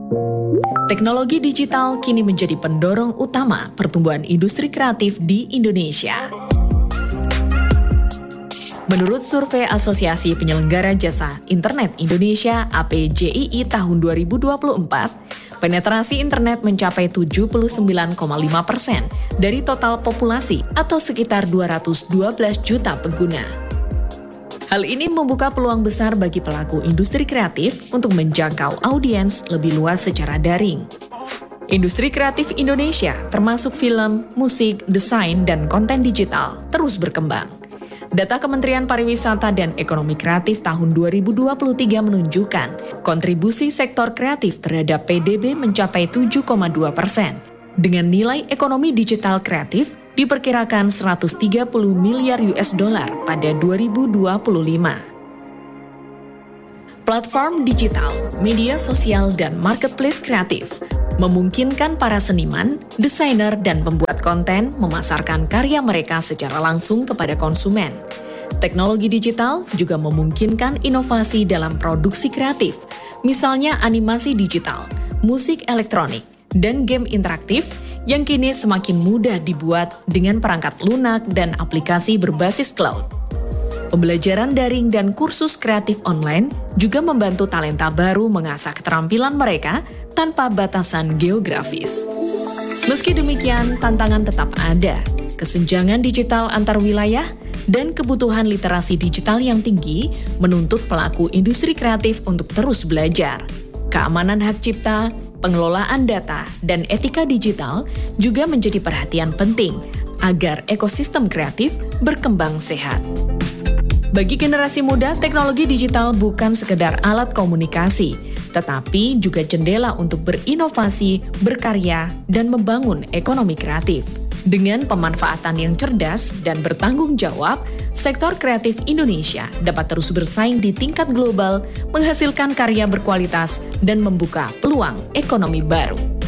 Teknologi digital kini menjadi pendorong utama pertumbuhan industri kreatif di Indonesia. Menurut survei Asosiasi Penyelenggara Jasa Internet Indonesia (APJII) tahun 2024, penetrasi internet mencapai 79,5% dari total populasi atau sekitar 212 juta pengguna. Hal ini membuka peluang besar bagi pelaku industri kreatif untuk menjangkau audiens lebih luas secara daring. Industri kreatif Indonesia, termasuk film, musik, desain, dan konten digital, terus berkembang. Data Kementerian Pariwisata dan Ekonomi Kreatif tahun 2023 menunjukkan kontribusi sektor kreatif terhadap PDB mencapai 7,2%. Dengan nilai ekonomi digital kreatif diperkirakan 130 miliar US dollar pada 2025. Platform digital, media sosial, dan marketplace kreatif memungkinkan para seniman, desainer, dan pembuat konten memasarkan karya mereka secara langsung kepada konsumen. Teknologi digital juga memungkinkan inovasi dalam produksi kreatif, misalnya animasi digital, musik elektronik, dan game interaktif yang kini semakin mudah dibuat dengan perangkat lunak dan aplikasi berbasis cloud. Pembelajaran daring dan kursus kreatif online juga membantu talenta baru mengasah keterampilan mereka tanpa batasan geografis. Meski demikian, tantangan tetap ada. Kesenjangan digital antar wilayah dan kebutuhan literasi digital yang tinggi menuntut pelaku industri kreatif untuk terus belajar. Keamanan hak cipta, pengelolaan data, dan etika digital juga menjadi perhatian penting agar ekosistem kreatif berkembang sehat. Bagi generasi muda, teknologi digital bukan sekedar alat komunikasi, tetapi juga jendela untuk berinovasi, berkarya, dan membangun ekonomi kreatif. Dengan pemanfaatan yang cerdas dan bertanggung jawab, sektor kreatif Indonesia dapat terus bersaing di tingkat global, menghasilkan karya berkualitas, dan membuka peluang ekonomi baru.